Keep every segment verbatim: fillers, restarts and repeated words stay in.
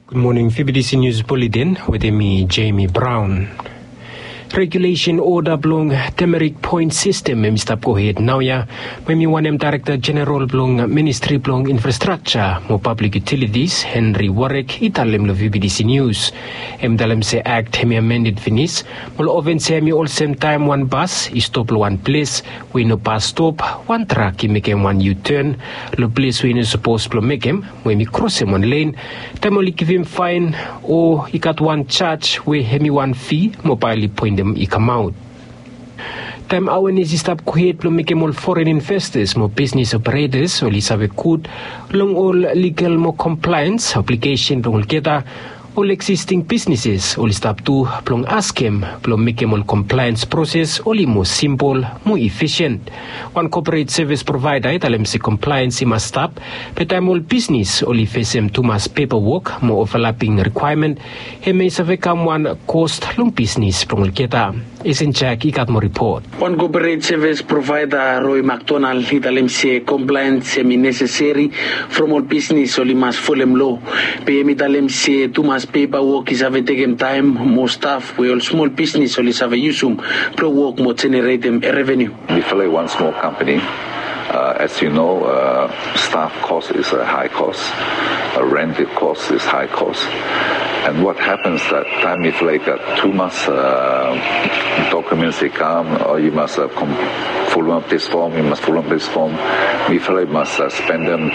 Good morning, V B D C News Bulletin with me, Jamie Brown. Regulation order blong Temeric point system Mister Kohet now ya Memi Wanem Director General blong Ministry blong Infrastructure mo Public Utilities Henry Warwick italem lo V B D C News. Em dalam se act hemi amended finis mul oven se hemi all same time one bus stop lo one place we no bus stop one truck ki make one U-turn lo place we no supposed to make him we mi cross him one lane tamoli give him fine or he got one charge we hemi one fee mobile point them i come out. Time awareness is stop kuhet lo make all foreign investors mo business operators o lisave kud long all legal mo compliance application long kita all existing businesses all stop to plong ask him plong make all compliance process only more simple more efficient. One corporate service provider italem si compliance must stop but time all business only face him too much paperwork more overlapping requirement he may save come one cost long business plong kita. Isin check ikat mo report. One corporate service provider Roy McDonald italem si compliance semi necessary from all business only must follow law. P M italem si too much paperwork is have taken time more staff we all small business only have usum pro work more generate them revenue. We feel like one small company. Uh, as you know, uh, staff cost is a high cost, uh, rented cost is high cost. And what happens that time if like uh, too much uh, documents they come, or you must uh, com- follow up this form, you must follow up this form. We feel like must uh, spend them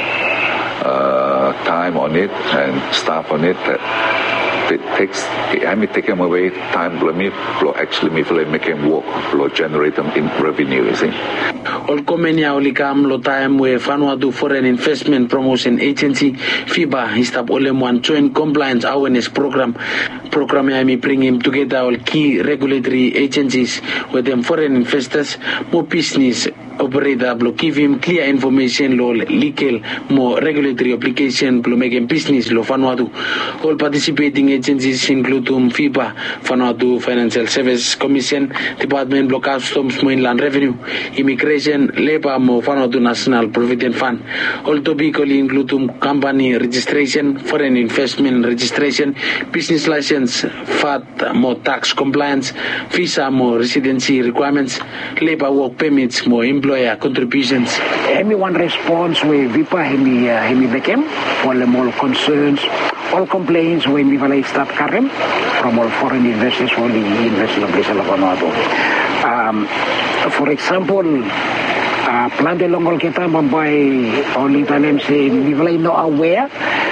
uh, time on it and staff on it. That it takes, I mean, take them away time. Let me actually me feel like make them work, generate them in revenue. You see. All Comenia Olikam lo time we Vanuatu Foreign Investment Promotion Agency FIBA is tab olem one joint compliance awareness program. Program I me bring him together all key regulatory agencies with them foreign investors, more business operator, blow give him clear information lo legal, more regulatory application, blow make him business lo Vanuatu. All participating agencies include um, FIBA, Vanuatu Financial Service Commission, Department Block Customs, Inland Revenue, Immigration, Labor, mo Vanuatu National Provident Fund. All topical include um, company registration, foreign investment registration, business license, F A T, more tax compliance, visa, more residency requirements, labor work permits, more employer contributions. Everyone responds with V I P A, hemi, uh, hemi became, all the more concerns, all complaints when we will start Karem from all foreign investors for the investment of Vanuatu. Um, for example, uh, plan de longgol kita mampai only time say we will not aware.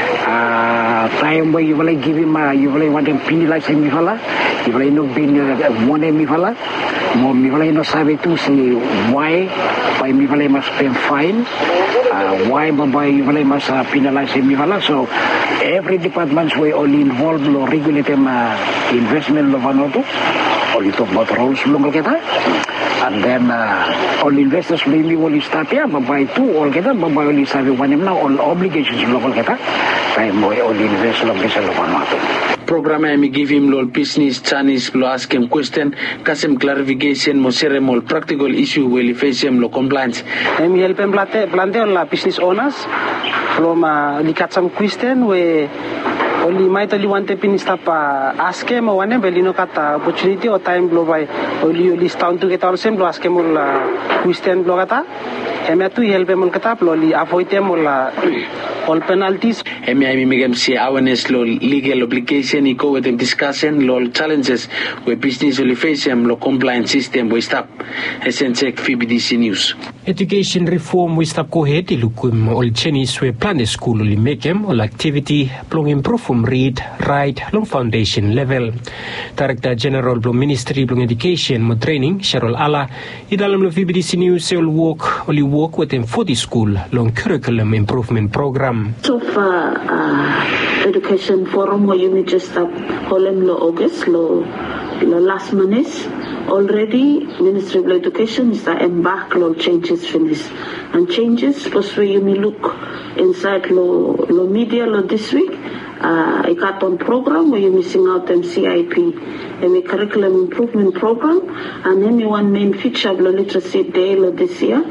Uh, time where you will give him, uh, you will want him penalize him, you will not be one him, you will more, you will not sabe to see why, why you will must pay fine, uh, why you will must uh, penalize him, you will. So every department will only involve or regulate them uh, investment of Vanuatu, or you talk about rules local kita. And then uh, all investors maybe only start here, but by two all kita, but by only serving one now all obligations local kita. Time we only invest local Vanuatu. Program I me give him lol business Chinese lo ask him question, kasem clarification mo serem all practical issue will face him lo compliance. I'm help him plante plante on la business owners from uh, the cat some question we only might only want to finish up uh, ask him or one belino kata opportunity or time blow by only list down to get all same lo ask him all uh, question blow kata em tu help him all kata only avoid them all uh, all penalties. M I M M C awareness lo legal obligation eco with them discussion lo challenges we business only face them lo compliance system we stop. S N check V B D C News. Education reform we stop ko heti lukum all Chinese we plan school only make them all activity plong improve from read write long foundation level. Director General Blom Ministry Blom Education mo training Cheryl Ala idalam lo V B D C News all work only work with them forty school long curriculum improvement program. So far, uh, education forum where you just up Holland lo August lo lo last minute already Ministry of Education is the embark lo changes finish and changes plus where you may look inside lo lo media lo this week. Uh, I got on program where you're missing out M C I P, a curriculum improvement program, and then one main feature of the literacy day this year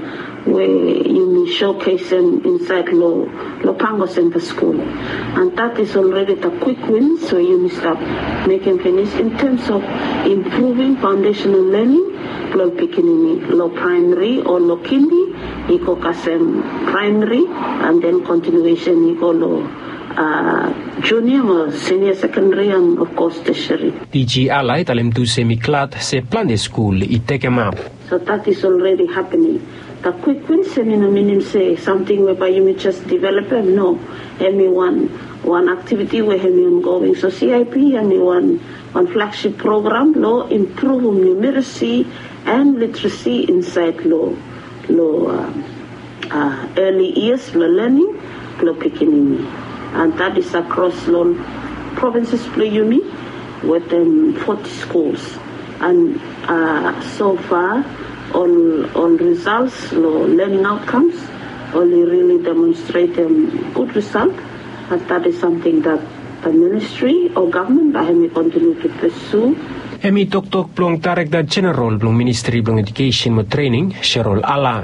where you showcase them inside Lo, Lopango Center School. And that is already the quick win, so you start making finish in terms of improving foundational learning, Lo Pikinini, Lo Primary or Lo Kindi, Iko Kasem Primary, and then continuation, Iko Lo uh, Junior or Senior Secondary, and of course tertiary. D G Alai talem tu semiklat se plan de school I take em up. So that is already happening. The quick win seminar meaning say something whereby you may just develop them. No, any one one activity where hemi ongoing. So C I P and one one flagship program, law improve numeracy and literacy inside law law uh, uh, early years law learning, law picking, and that is across law provinces play Yumi with um, forty schools, and uh, so far. On, on results, learning outcomes, only really demonstrate a um, good result, and that is something that the ministry or government may continue to pursue. Emi tok tok plong Director General plong Ministry plong Education mo Training, Cheryl Alla.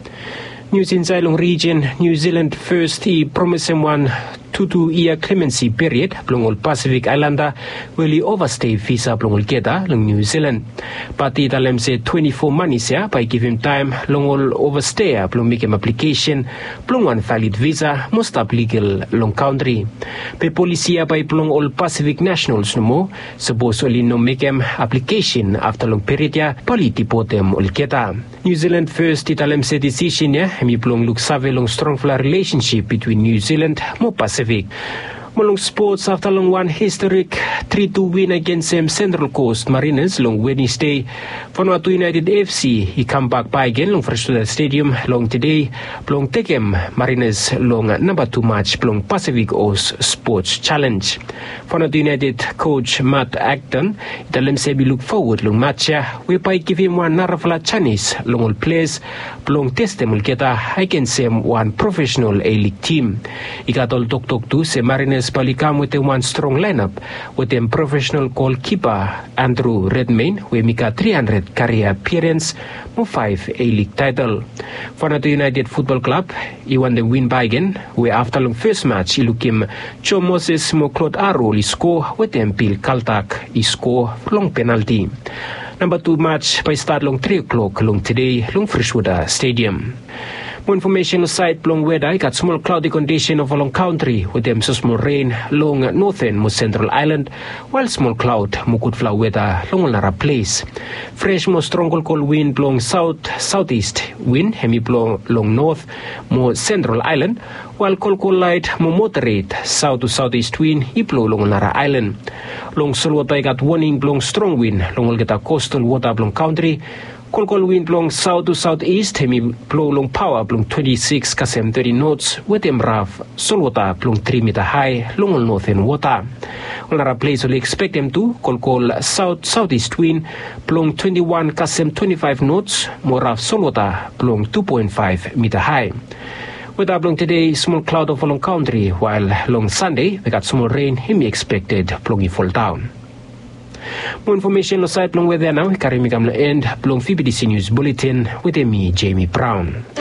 News inside long region, New Zealand first he promised one two-year clemency period plong Pacific Islander will he overstay visa plong Keta long New Zealand. Pati talem se twenty-four months ya by give him time long overstay plong make him application plong one valid visa must up legal long country. Pe policia by plong all Pacific nationals no mo suppose only no make him application after long period ya politi potem ul Keta. New Zealand first italem se decision ya mi plong look save long strong relationship between New Zealand mo Pacific. Malong sports after long one historic three two win against um, Central Coast Mariners long Wednesday. Vanuatu United F C he come back by again long Freshwater Stadium long today. Long Tekem Mariners long number two match long Pacific O's Sports Challenge. Vanuatu United coach Matt Acton italem sebi look forward long match whereby give him one narafala chance long all players long testem ulketa against him one professional A-League team. Ikatol tok tok tu se Mariners Palikam with a one strong lineup with a professional goalkeeper Andrew Redmayne who mika three hundred career appearance mo five A-League title. Vanuatu United Football Club he won the win by again where after long first match he look him Joe Moses mo Claude Arrow he score with him Pil Kaltak he score long penalty. Number two match by start long three o'clock long today long Freshwater Stadium. More information aside long weather, got small cloudy condition of a long country with them so small rain long northern mo central island, while small cloud mo good flow weather long Lara place. Fresh mo strong cold wind blowing south southeast wind hemi blow long north mo central island, while cold cold light mo moderate south to southeast wind he blow long Lara island. Long Solwata got warning blowing strong wind long get a coastal water blowing country. Cold wind blowing south to southeast, hemi blow long power blowing twenty-six kasem thirty knots with them rough Solwata blowing three meter high long northern water. Another place will expect them to cold south southeast wind blowing twenty-one kasem twenty-five knots, more rough Solwata blowing two point five meter high. Weather blowing today small cloud of a long country, while long Sunday we got small rain hemi expected blowing fall down. More information on site long weather now. Karimikam end blong F B D C News Bulletin with me, Jamie Brown.